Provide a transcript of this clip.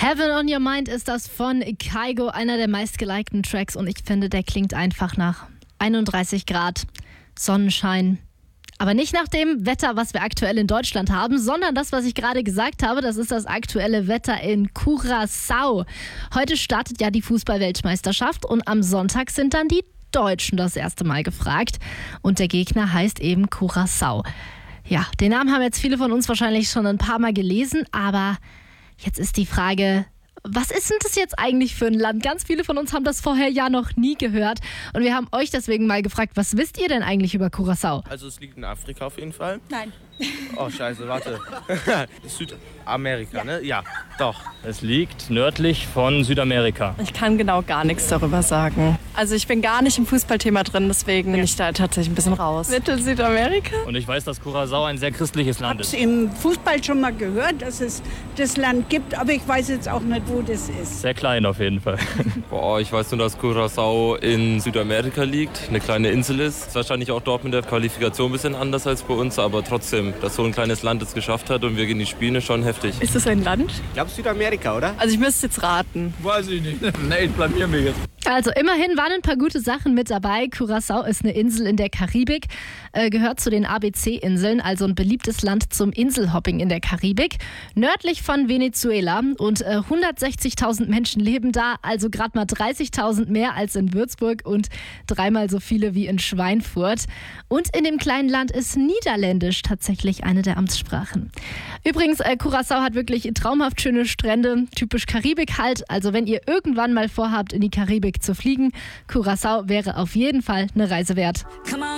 Heaven on Your Mind ist das von Kygo, einer der meistgelikten Tracks, und ich finde, der klingt einfach nach 31 Grad, Sonnenschein. Aber nicht nach dem Wetter, was wir aktuell in Deutschland haben, sondern das, was ich gerade gesagt habe, das ist das aktuelle Wetter in Curaçao. Heute startet ja die Fußball-Weltmeisterschaft und am Sonntag sind dann die Deutschen das erste Mal gefragt. Und der Gegner heißt eben Curaçao. Ja, den Namen haben jetzt viele von uns wahrscheinlich schon ein paar Mal gelesen, aber jetzt ist die Frage, was ist denn das jetzt eigentlich für ein Land? Ganz viele von uns haben das vorher ja noch nie gehört. Und wir haben euch deswegen mal gefragt, was wisst ihr denn eigentlich über Curaçao? Also es liegt in Afrika auf jeden Fall. Nein. Oh scheiße, warte. Südamerika, ne? Ja, doch. Es liegt nördlich von Südamerika. Ich kann genau gar nichts darüber sagen. Also ich bin gar nicht im Fußballthema drin, deswegen bin ich da tatsächlich ein bisschen raus. Mittel-Südamerika? Und ich weiß, dass Curaçao ein sehr christliches Land ist. Ich habe im Fußball schon mal gehört, dass es das Land gibt, aber ich weiß jetzt auch nicht, wo das ist. Sehr klein auf jeden Fall. Boah, ich weiß nur, dass Curaçao in Südamerika liegt, eine kleine Insel ist. Ist wahrscheinlich auch dort mit der Qualifikation ein bisschen anders als bei uns, aber trotzdem, dass so ein kleines Land es geschafft hat und wir gehen die Spiele, schon heftig. Ist das ein Land? Ich glaube Südamerika, oder? Also ich müsste jetzt raten. Weiß ich nicht. Nee, ich blamier mich jetzt. Also immerhin waren ein paar gute Sachen mit dabei. Curaçao ist eine Insel in der Karibik, gehört zu den ABC-Inseln, also ein beliebtes Land zum Inselhopping in der Karibik. Nördlich von Venezuela und 160.000 Menschen leben da, also gerade mal 30.000 mehr als in Würzburg und 3-mal so viele wie in Schweinfurt. Und in dem kleinen Land ist Niederländisch tatsächlich eine der Amtssprachen. Übrigens, Curaçao hat wirklich traumhaft schöne Strände, typisch Karibik halt. Also wenn ihr irgendwann mal vorhabt, in die Karibik zu fliegen, Curaçao wäre auf jeden Fall eine Reise wert.